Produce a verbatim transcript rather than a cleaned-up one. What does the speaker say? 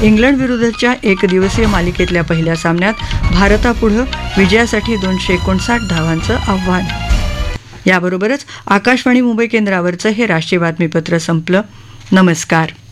England विरुद्धच्या एकदिवसीय मालिकेतल्या पहिल्या सामन्यात भारतापुढं विजयासाठी दोनशे एकोणसाठ धावांचं आव्हान. याबरोबरच आकाशवाणी मुंबई केंद्रावरचं हे राष्ट्रीय बातमीपत्र संपलं. नमस्कार.